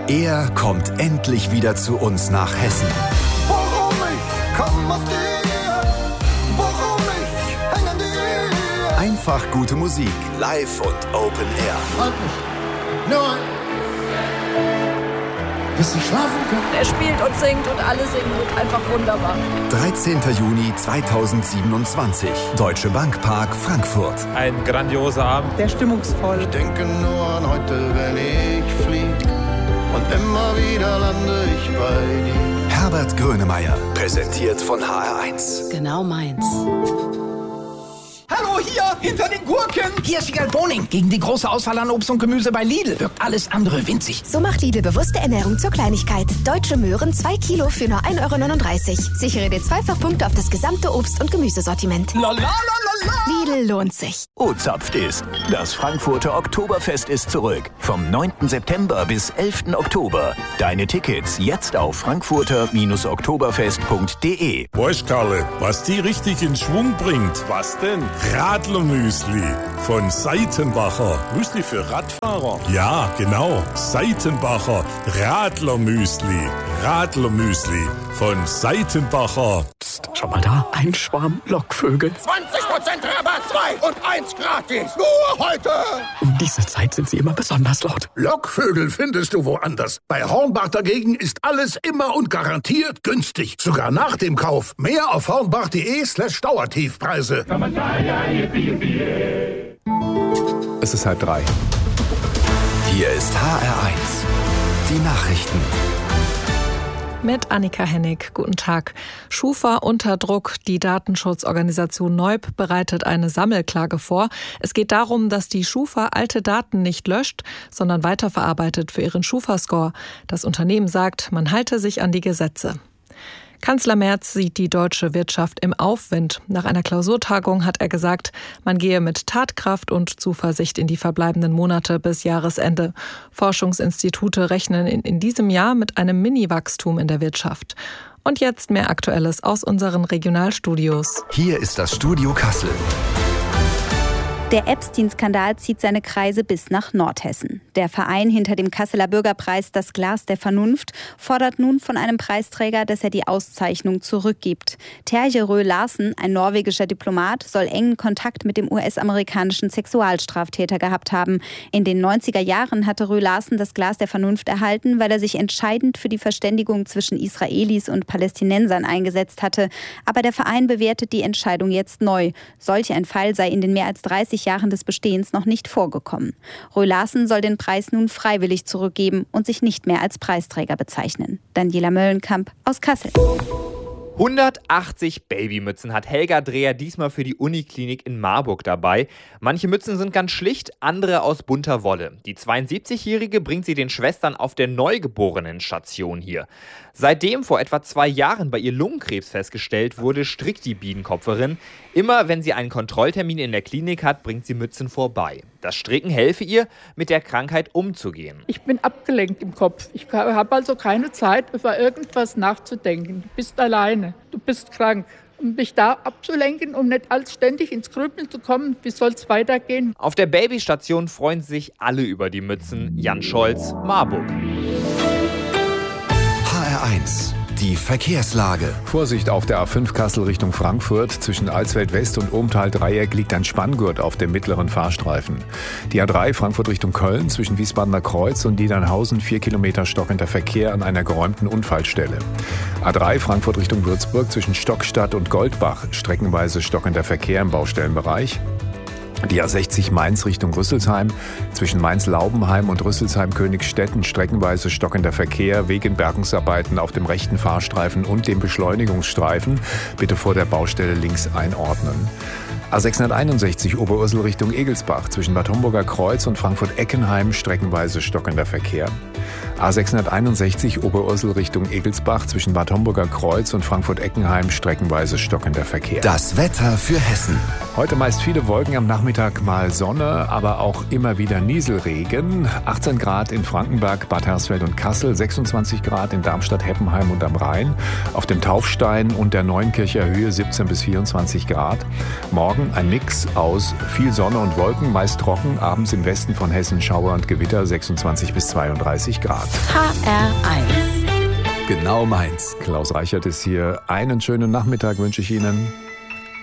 Er kommt endlich wieder zu uns nach Hessen. Warum ich komm aus dir, warum ich häng an dir. Einfach gute Musik, live und Open Air. Halt mich, nur bis ich schlafen kann. Er spielt und singt und alle singen mit. Einfach wunderbar. 13. Juni 2027. Deutsche Bank Park, Frankfurt. Ein grandioser Abend. Sehr stimmungsvoll. Ich denke nur an heute, wenn ich flieg. Und immer wieder lande ich bei dir. Herbert Grönemeyer. Präsentiert von HR1. Genau meins. Hallo, hier, hinter den Gurken. Hier ist Wiegald Boning. Gegen die große Auswahl an Obst und Gemüse bei Lidl wirkt alles andere winzig. So macht Lidl bewusste Ernährung zur Kleinigkeit. Deutsche Möhren 2 Kilo für nur 1,39 €. Sichere dir Zweifachpunkte auf das gesamte Obst- und Gemüsesortiment. Lidl lohnt sich. O-Zapft ist. Das Frankfurter Oktoberfest ist zurück. Vom 9. September bis 11. Oktober. Deine Tickets jetzt auf frankfurter-oktoberfest.de. Weißt, Karle, was die richtig in Schwung bringt? Was denn? Radlermüsli von Seitenbacher. Müsli für Radfahrer? Ja, genau. Seitenbacher Radlermüsli. Radlermüsli von Seitenbacher. Psst, schau mal da. Ein Schwarm Lockvögel. 20% Rabatt, 2 und 1 gratis. Nur heute. Um diese Zeit sind sie immer besonders laut. Lockvögel findest du woanders. Bei Hornbach dagegen ist alles immer und garantiert günstig. Sogar nach dem Kauf. Mehr auf hornbach.de/Dauertiefpreise. Es ist 2:30. Hier ist HR1. Die Nachrichten. Mit Annika Hennig. Guten Tag. Schufa unter Druck. Die Datenschutzorganisation Neub bereitet eine Sammelklage vor. Es geht darum, dass die Schufa alte Daten nicht löscht, sondern weiterverarbeitet für ihren Schufa-Score. Das Unternehmen sagt, man halte sich an die Gesetze. Kanzler Merz sieht die deutsche Wirtschaft im Aufwind. Nach einer Klausurtagung hat er gesagt, man gehe mit Tatkraft und Zuversicht in die verbleibenden Monate bis Jahresende. Forschungsinstitute rechnen in diesem Jahr mit einem Mini-Wachstum in der Wirtschaft. Und jetzt mehr Aktuelles aus unseren Regionalstudios. Hier ist das Studio Kassel. Der Epstein-Skandal zieht seine Kreise bis nach Nordhessen. Der Verein hinter dem Kasseler Bürgerpreis Das Glas der Vernunft fordert nun von einem Preisträger, dass er die Auszeichnung zurückgibt. Terje Røe Larsen, ein norwegischer Diplomat, soll engen Kontakt mit dem US-amerikanischen Sexualstraftäter gehabt haben. In den 90er Jahren hatte Røe Larsen das Glas der Vernunft erhalten, weil er sich entscheidend für die Verständigung zwischen Israelis und Palästinensern eingesetzt hatte. Aber der Verein bewertet die Entscheidung jetzt neu. Solch ein Fall sei in den mehr als 30 Jahren des Bestehens noch nicht vorgekommen. Røe Larsen soll den Preis nun freiwillig zurückgeben und sich nicht mehr als Preisträger bezeichnen. Daniela Möllenkamp aus Kassel. 180 Babymützen hat Helga Dreher diesmal für die Uniklinik in Marburg dabei. Manche Mützen sind ganz schlicht, andere aus bunter Wolle. Die 72-Jährige bringt sie den Schwestern auf der Neugeborenen-Station hier. Seitdem vor etwa 2 Jahren bei ihr Lungenkrebs festgestellt wurde, strickt die Bienenkopferin. Immer wenn sie einen Kontrolltermin in der Klinik hat, bringt sie Mützen vorbei. Das Stricken helfe ihr, mit der Krankheit umzugehen. Ich bin abgelenkt im Kopf. Ich habe also keine Zeit, über irgendwas nachzudenken. Du bist alleine, du bist krank. Um mich da abzulenken, um nicht als ständig ins Grübeln zu kommen, wie soll es weitergehen? Auf der Babystation freuen sich alle über die Mützen. Jan Scholz, Marburg. HR1. Die Verkehrslage. Vorsicht auf der A5 Kassel Richtung Frankfurt. Zwischen Alsfeld West und Ohmtal-Dreieck liegt ein Spanngurt auf dem mittleren Fahrstreifen. Die A3 Frankfurt Richtung Köln zwischen Wiesbadener Kreuz und Niedernhausen 4 Kilometer stockender Verkehr an einer geräumten Unfallstelle. A3 Frankfurt Richtung Würzburg zwischen Stockstadt und Goldbach streckenweise stockender Verkehr im Baustellenbereich. Die A60 Mainz Richtung Rüsselsheim, zwischen Mainz-Laubenheim und Rüsselsheim-Königstetten streckenweise stockender Verkehr wegen Bergungsarbeiten auf dem rechten Fahrstreifen und dem Beschleunigungsstreifen. Bitte vor der Baustelle links einordnen. A661 Oberursel Richtung Egelsbach, zwischen Bad Homburger Kreuz und Frankfurt-Eckenheim streckenweise stockender Verkehr. A661 Oberursel Richtung Egelsbach, zwischen Bad Homburger Kreuz und Frankfurt-Eckenheim streckenweise stockender Verkehr. Das Wetter für Hessen. Heute meist viele Wolken, am Nachmittag mal Sonne, aber auch immer wieder Nieselregen. 18 Grad in Frankenberg, Bad Hersfeld und Kassel, 26 Grad in Darmstadt, Heppenheim und am Rhein. Auf dem Taufstein und der Neunkircher Höhe 17 bis 24 Grad. Morgen ein Mix aus viel Sonne und Wolken, meist trocken, abends im Westen von Hessen Schauer und Gewitter 26 bis 32 Grad. Start. HR1. Genau meins. Klaus Reichert ist hier. Einen schönen Nachmittag wünsche ich Ihnen.